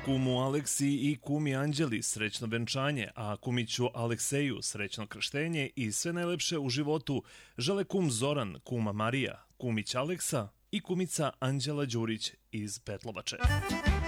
kumu Aleksi i kumi Anđeli srećno venčanje, a kumiću Alekseju srećno krštenje i sve najlepše u životu žele kum Zoran, kuma Marija, kumić Aleksa i kumica Anđela Đurić iz Petlovače.